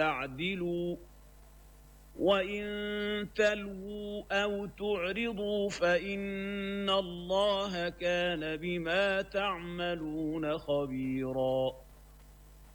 تعدلوا وإن تلووا أو تعرضوا فإن الله كان بما تعملون خبيرا